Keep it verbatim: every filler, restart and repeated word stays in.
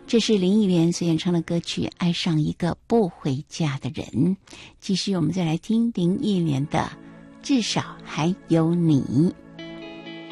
这是林忆莲所演唱的歌曲《爱上一个不回家的人》。继续我们再来听林忆莲的《至少还有你》。